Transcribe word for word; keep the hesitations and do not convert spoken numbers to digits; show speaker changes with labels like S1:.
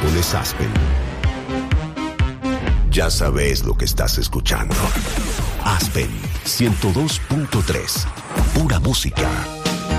S1: Miércoles Aspen. Ya sabes lo que estás escuchando. Aspen ciento dos punto tres. Pura música.